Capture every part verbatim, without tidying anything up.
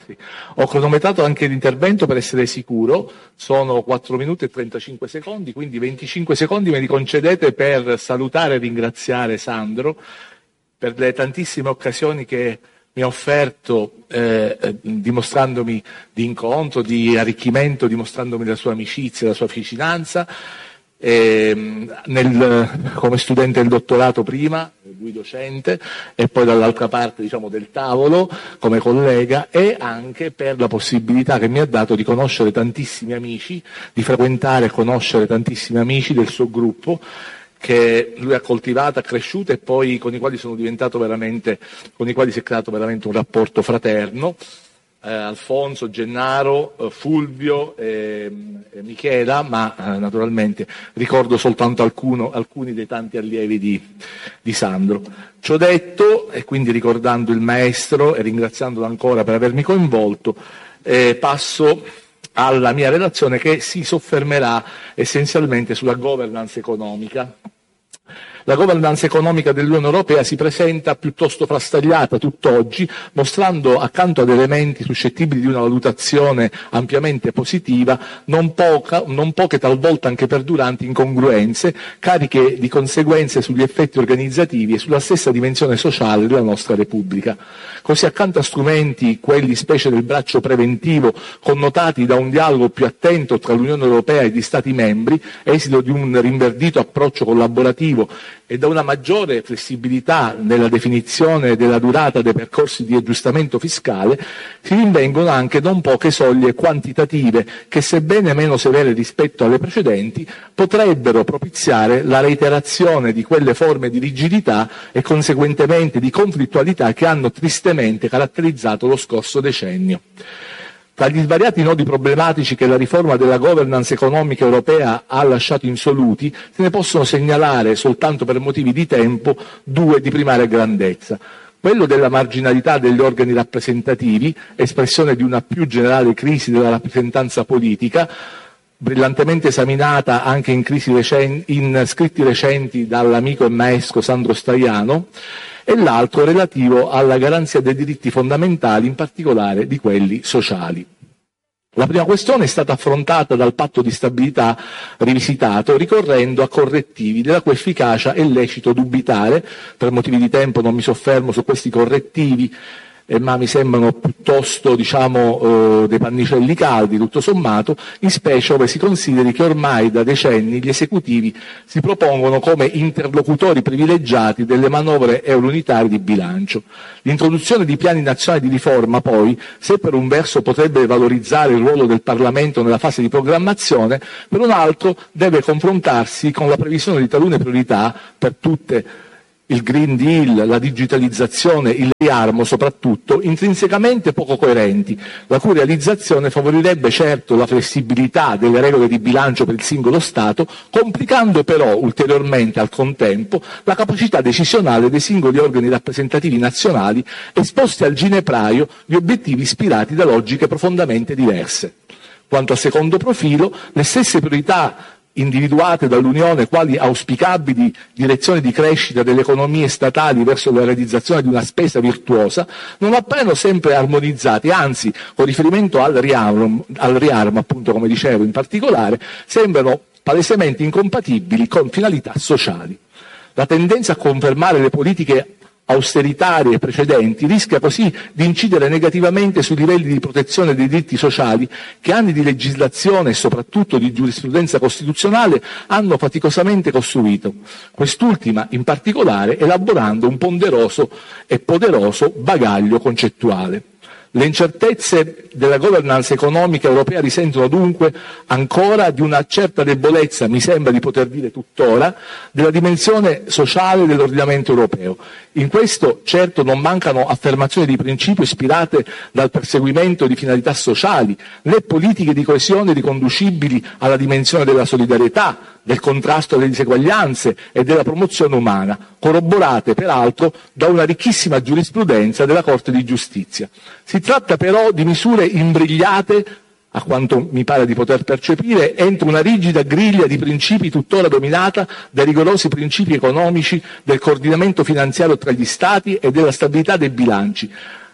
Sì. Ho cronometrato anche l'intervento per essere sicuro, sono quattro minuti e trentacinque secondi, quindi venticinque secondi me li concedete per salutare e ringraziare Sandro per le tantissime occasioni che mi ha offerto, eh, dimostrandomi di incontro, di arricchimento, dimostrandomi la sua amicizia, la sua vicinanza, eh, nel, come studente del dottorato prima, lui docente, e poi dall'altra parte, diciamo, del tavolo come collega, e anche per la possibilità che mi ha dato di conoscere tantissimi amici, di frequentare e conoscere tantissimi amici del suo gruppo, che lui ha coltivato, ha cresciuto e poi con i quali sono diventato veramente, con i quali si è creato veramente un rapporto fraterno. Eh, Alfonso, Gennaro, eh, Fulvio, eh, eh, Michela, ma eh, naturalmente ricordo soltanto alcuno, alcuni dei tanti allievi di, di Sandro. Ciò detto, e quindi ricordando il maestro e ringraziandolo ancora per avermi coinvolto, eh, passo alla mia relazione che si soffermerà essenzialmente sulla governance economica. La governance economica dell'Unione Europea si presenta piuttosto frastagliata tutt'oggi, mostrando accanto ad elementi suscettibili di una valutazione ampiamente positiva, non, poca, non poche talvolta anche perduranti incongruenze, cariche di conseguenze sugli effetti organizzativi e sulla stessa dimensione sociale della nostra Repubblica. Così accanto a strumenti, quelli specie del braccio preventivo, connotati da un dialogo più attento tra l'Unione Europea e gli Stati membri, esito di un rinverdito approccio collaborativo e da una maggiore flessibilità nella definizione della durata dei percorsi di aggiustamento fiscale, si rinvengono anche non poche soglie quantitative che, sebbene meno severe rispetto alle precedenti, potrebbero propiziare la reiterazione di quelle forme di rigidità e conseguentemente di conflittualità che hanno tristemente caratterizzato lo scorso decennio. Tra gli svariati nodi problematici che la riforma della governance economica europea ha lasciato insoluti, se ne possono segnalare, soltanto per motivi di tempo, due di primaria grandezza. Quello della marginalità degli organi rappresentativi, espressione di una più generale crisi della rappresentanza politica, brillantemente esaminata anche in, crisi recenti, in scritti recenti dall'amico e maestro Sandro Staiano, e l'altro relativo alla garanzia dei diritti fondamentali, in particolare di quelli sociali. La prima questione è stata affrontata dal patto di stabilità rivisitato, ricorrendo a correttivi della cui efficacia è lecito dubitare. Per motivi di tempo non mi soffermo su questi correttivi, eh, ma mi sembrano piuttosto, diciamo, eh, dei pannicelli caldi, tutto sommato, in specie ove si consideri che ormai da decenni gli esecutivi si propongono come interlocutori privilegiati delle manovre euro-unitarie di bilancio. L'introduzione di piani nazionali di riforma, poi, se per un verso potrebbe valorizzare il ruolo del Parlamento nella fase di programmazione, per un altro deve confrontarsi con la previsione di talune priorità per tutte, il Green Deal, la digitalizzazione, il riarmo soprattutto, intrinsecamente poco coerenti, la cui realizzazione favorirebbe certo la flessibilità delle regole di bilancio per il singolo Stato, complicando però ulteriormente al contempo la capacità decisionale dei singoli organi rappresentativi nazionali, esposti al ginepraio di obiettivi ispirati da logiche profondamente diverse. Quanto al secondo profilo, le stesse priorità individuate dall'Unione quali auspicabili direzioni di crescita delle economie statali verso la realizzazione di una spesa virtuosa, non appaiono sempre armonizzati, anzi, con riferimento al riarmo, al riarmo appunto, come dicevo, in particolare, sembrano palesemente incompatibili con finalità sociali. La tendenza a confermare le politiche austeritarie precedenti rischia così di incidere negativamente sui livelli di protezione dei diritti sociali che anni di legislazione e soprattutto di giurisprudenza costituzionale hanno faticosamente costruito, quest'ultima in particolare elaborando un ponderoso e poderoso bagaglio concettuale. Le incertezze della governance economica europea risentono dunque ancora di una certa debolezza, mi sembra di poter dire tuttora, della dimensione sociale dell'ordinamento europeo. In questo certo non mancano affermazioni di principio ispirate dal perseguimento di finalità sociali, né politiche di coesione riconducibili alla dimensione della solidarietà, del contrasto alle diseguaglianze e della promozione umana, corroborate peraltro da una ricchissima giurisprudenza della Corte di Giustizia. Si tratta però di misure imbrigliate, a quanto mi pare di poter percepire, entro una rigida griglia di principi tuttora dominata dai rigorosi principi economici del coordinamento finanziario tra gli Stati e della stabilità dei bilanci,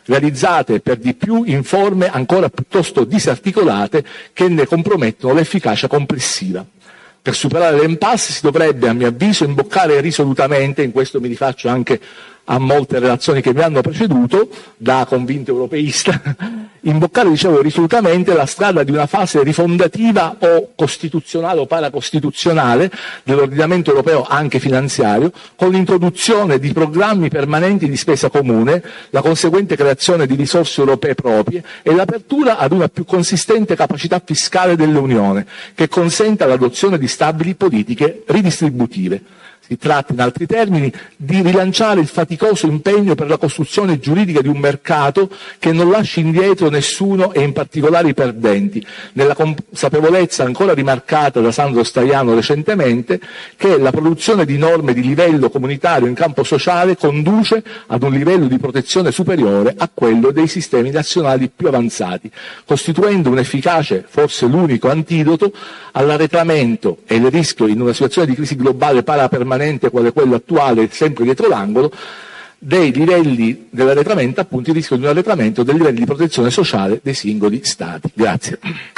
realizzate per di più in forme ancora piuttosto disarticolate che ne compromettono l'efficacia complessiva. Per superare l'impasse si dovrebbe, a mio avviso, imboccare risolutamente, in questo mi rifaccio anche a molte relazioni che mi hanno preceduto, da convinto europeista, imboccare, dicevo, risolutamente la strada di una fase rifondativa o costituzionale o paracostituzionale dell'ordinamento europeo anche finanziario, con l'introduzione di programmi permanenti di spesa comune, la conseguente creazione di risorse europee proprie e l'apertura ad una più consistente capacità fiscale dell'Unione, che consenta l'adozione di stabili politiche ridistributive. Si tratta, in altri termini, di rilanciare il faticoso impegno per la costruzione giuridica di un mercato che non lasci indietro nessuno e in particolare i perdenti, nella consapevolezza ancora rimarcata da Sandro Staiano recentemente che la produzione di norme di livello comunitario in campo sociale conduce ad un livello di protezione superiore a quello dei sistemi nazionali più avanzati, costituendo un efficace, forse l'unico antidoto all'arretramento e il rischio, in una situazione di crisi globale parapermanente quale quello attuale, sempre dietro l'angolo, dei livelli dell'arretramento, appunto il rischio di un arretramento dei livelli di protezione sociale dei singoli Stati. Grazie.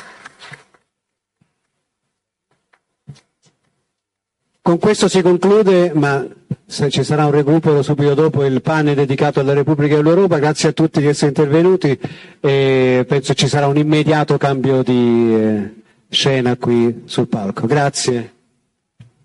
Con questo si conclude, ma se ci sarà un recupero subito dopo, il panel dedicato alla Repubblica dell'Europa. Grazie a tutti che sono intervenuti e penso ci sarà un immediato cambio di eh, scena qui sul palco. Grazie.